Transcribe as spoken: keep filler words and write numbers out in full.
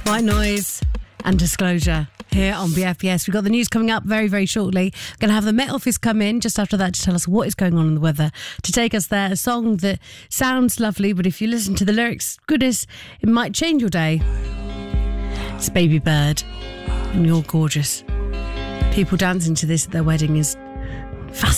White Noise and Disclosure here on B F B S. We've got the news coming up very, very shortly. We're going to have the Met Office come in just after that to tell us what is going on in the weather, to take us there. A song that sounds lovely, but if you listen to the lyrics, goodness, it might change your day. It's Baby Bird, and you're gorgeous. People dancing to this at their wedding is